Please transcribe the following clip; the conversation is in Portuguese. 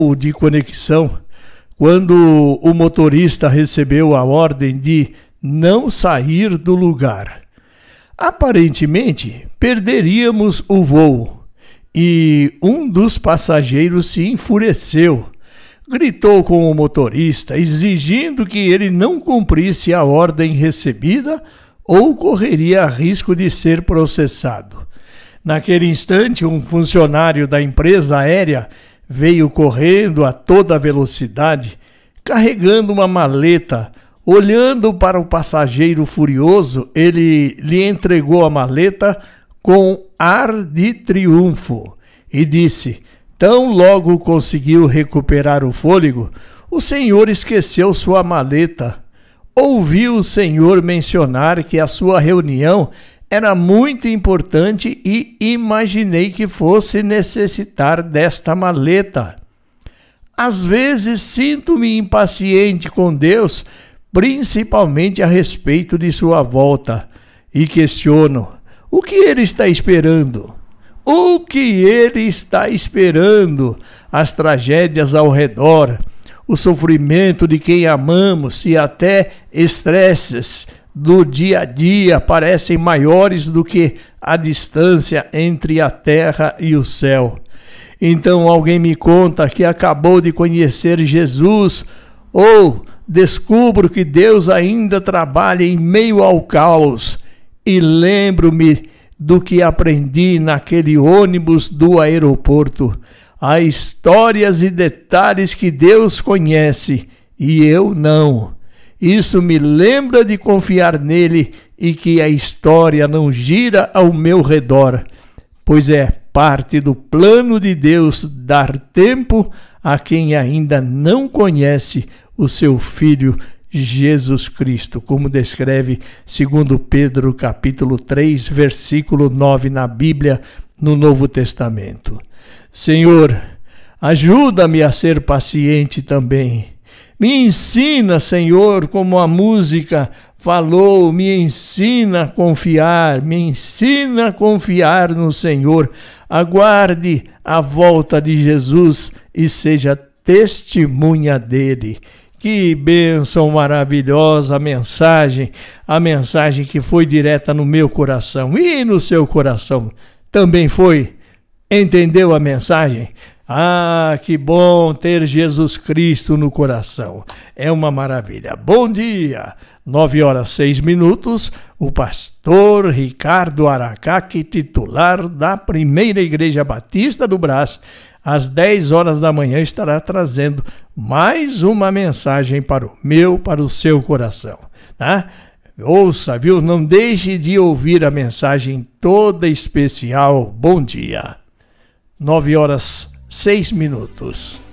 de conexão quando o motorista recebeu a ordem de não sair do lugar. Aparentemente, perderíamos o voo e um dos passageiros se enfureceu. Gritou com o motorista, exigindo que ele não cumprisse a ordem recebida ou correria risco de ser processado. Naquele instante, um funcionário da empresa aérea veio correndo a toda velocidade, carregando uma maleta. Olhando para o passageiro furioso, ele lhe entregou a maleta com ar de triunfo e disse: tão logo conseguiu recuperar o fôlego, o senhor esqueceu sua maleta. Ouvi o senhor mencionar que a sua reunião era muito importante e imaginei que fosse necessitar desta maleta. Às vezes sinto-me impaciente com Deus, principalmente a respeito de sua volta, e questiono: o que ele está esperando? O que ele está esperando? As tragédias ao redor, o sofrimento de quem amamos e até estresses do dia a dia parecem maiores do que a distância entre a terra e o céu. Então alguém me conta que acabou de conhecer Jesus, ou descubro que Deus ainda trabalha em meio ao caos, e lembro-me do que aprendi naquele ônibus do aeroporto. Há histórias e detalhes que Deus conhece e eu não. Isso me lembra de confiar nele e que a história não gira ao meu redor, pois é parte do plano de Deus dar tempo a quem ainda não conhece o seu Filho Jesus Cristo, como descreve 2 Pedro capítulo 3, versículo 9 na Bíblia, no Novo Testamento. Senhor, ajuda-me a ser paciente também. Me ensina, Senhor, como a música falou, me ensina a confiar no Senhor. Aguarde a volta de Jesus e seja testemunha dele. Que bênção maravilhosa a mensagem que foi direta no meu coração e no seu coração também foi. Entendeu a mensagem? Ah, que bom ter Jesus Cristo no coração. É uma maravilha. Bom dia! 9h06, o pastor Ricardo Aracaque, titular da Primeira Igreja Batista do Brás, às 10 horas da manhã estará trazendo mais uma mensagem para o seu coração. Tá? Ouça, viu? Não deixe de ouvir a mensagem toda especial. Bom dia! 9h06.